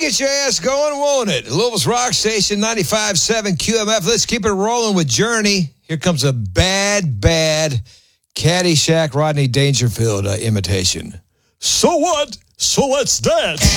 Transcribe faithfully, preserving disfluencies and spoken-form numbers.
get your ass going, won't it? Louisville's Rock Station, ninety-five point seven Q M F. Let's keep it rolling with Journey. Here comes a bad, bad Caddyshack Rodney Dangerfield uh, imitation. So what? So let's dance.